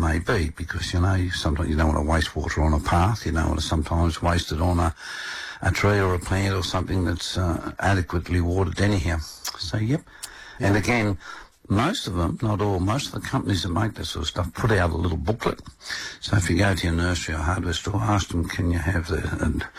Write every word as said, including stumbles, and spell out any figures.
may be, because, you know, you, sometimes you don't want to waste water on a path, you don't want to sometimes waste it on a, a tree or a plant or something that's uh, adequately watered anyhow. So, yep. Yeah. And again, most of them, not all, most of the companies that make this sort of stuff put out a little booklet. So if you go to your nursery or hardware store, ask them, can you have the... And